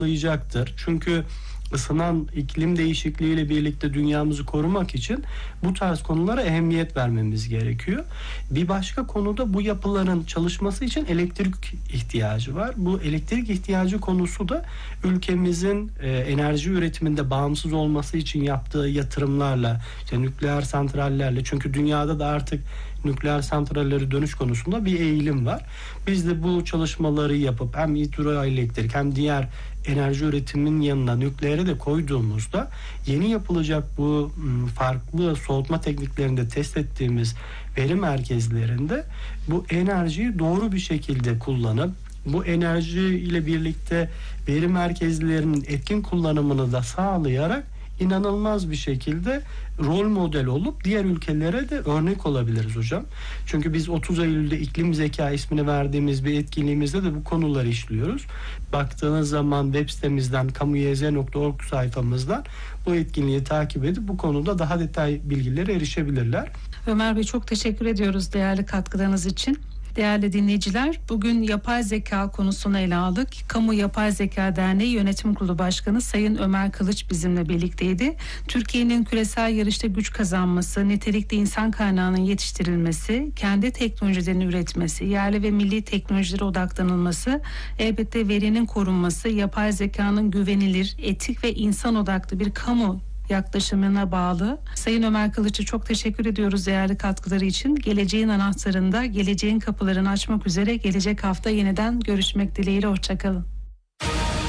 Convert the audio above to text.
sağlayacaktır. Çünkü ısınan iklim değişikliğiyle birlikte dünyamızı korumak için bu tarz konulara ehemmiyet vermemiz gerekiyor. Bir başka konuda bu yapıların çalışması için elektrik ihtiyacı var. Bu elektrik ihtiyacı konusu da ülkemizin enerji üretiminde bağımsız olması için yaptığı yatırımlarla, işte nükleer santrallerle, çünkü dünyada da artık nükleer santralleri dönüş konusunda bir eğilim var. Biz de bu çalışmaları yapıp hem hidroelektrik hem diğer enerji üretiminin yanına nükleeri de koyduğumuzda yeni yapılacak bu farklı soğutma tekniklerinde test ettiğimiz veri merkezlerinde bu enerjiyi doğru bir şekilde kullanıp bu enerji ile birlikte veri merkezlerinin etkin kullanımını da sağlayarak inanılmaz bir şekilde rol model olup diğer ülkelere de örnek olabiliriz hocam. Çünkü biz 30 Eylül'de iklim zeka ismini verdiğimiz bir etkinliğimizde de bu konuları işliyoruz. Baktığınız zaman web sitemizden kamuyz.org sayfamızdan bu etkinliği takip edip bu konuda daha detay bilgilere erişebilirler. Ömer Bey, çok teşekkür ediyoruz değerli katkılarınız için. Değerli dinleyiciler, bugün yapay zeka konusunu ele aldık. Kamu Yapay Zeka Derneği Yönetim Kurulu Başkanı Sayın Ömer Kılıç bizimle birlikteydi. Türkiye'nin küresel yarışta güç kazanması, nitelikli insan kaynağının yetiştirilmesi, kendi teknolojilerini üretmesi, yerli ve milli teknolojilere odaklanılması, elbette verinin korunması, yapay zekanın güvenilir, etik ve insan odaklı bir kamu yaklaşımına bağlı. Sayın Ömer Kılıç'a çok teşekkür ediyoruz değerli katkıları için. Geleceğin anahtarında, geleceğin kapılarını açmak üzere gelecek hafta yeniden görüşmek dileğiyle. Hoşçakalın.